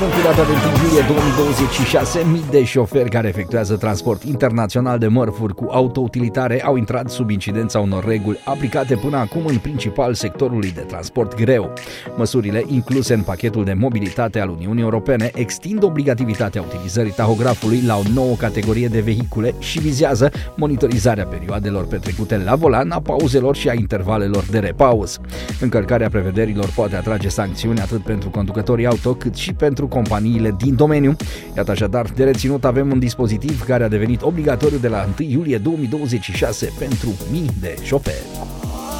Cu data de 1 iulie 2026, mii de șoferi care efectuează transport internațional de mărfuri cu autoutilitare au intrat sub incidența unor reguli aplicate până acum în principal sectorului de transport greu. Măsurile incluse în pachetul de mobilitate al Uniunii Europene extind obligativitatea utilizării tahografului la o nouă categorie de vehicule și vizează monitorizarea perioadelor petrecute la volan, a pauzelor și a intervalelor de repaus. Încălcarea prevederilor poate atrage sancțiuni atât pentru conducătorii auto cât și pentru companiile din domeniu. Iată așadar, de reținut avem un dispozitiv care a devenit obligatoriu de la 1 iulie 2026 pentru mii de șoferi.